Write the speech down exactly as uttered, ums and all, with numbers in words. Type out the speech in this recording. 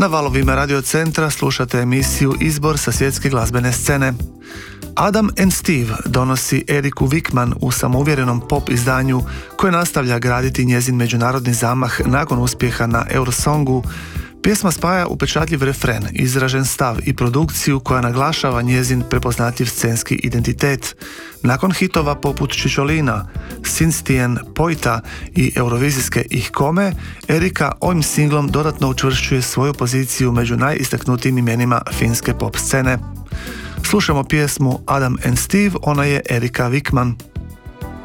Na valovima Radio Centra slušate emisiju Izbor sa svjetske glazbene scene. Adam and Steve donosi Eriku Wickman u samouvjerenom pop izdanju koje nastavlja graditi njezin međunarodni zamah nakon uspjeha na Eurosongu. Pjesma spaja upečatljiv refren, izražen stav i produkciju koja naglašava njezin prepoznatljiv scenski identitet. Nakon hitova poput Čičolina, Sinstien Pojta i eurovizijske Ich komme, Erika ovim singlom dodatno učvršćuje svoju poziciju među najistaknutijim imenima finske pop scene. Slušamo pjesmu Adam and Steve, ona je Erika Wickman.